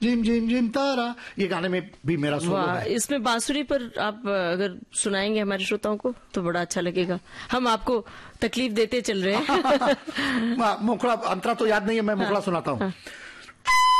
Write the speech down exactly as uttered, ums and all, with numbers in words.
Gym gym gym तारा, ये गाने में भी मेरा सोलो है। इसमें बांसुरी पर आप अगर सुनाएंगे हमारे श्रोताओं को तो बड़ा अच्छा लगेगा। हम आपको तकलीफ देते चल रहे हैं। मुखड़ा अंतरा तो याद नहीं है, मैं मुखड़ा सुनाता हूँ।